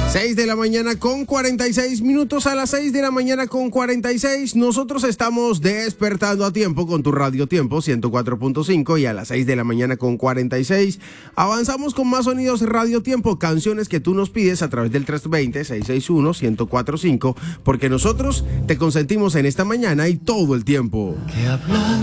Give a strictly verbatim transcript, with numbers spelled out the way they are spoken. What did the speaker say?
seis de la mañana con cuarenta y seis minutos. A las seis de la mañana con cuarenta y seis, nosotros estamos despertando a tiempo con tu Radio Tiempo ciento cuatro punto cinco, y a las seis de la mañana con cuarenta y seis avanzamos con más sonidos Radio Tiempo, canciones que tú nos pides a través del tres dos cero, seis seis uno, uno cero cuatro cinco, porque nosotros te consentimos en esta mañana y todo el tiempo.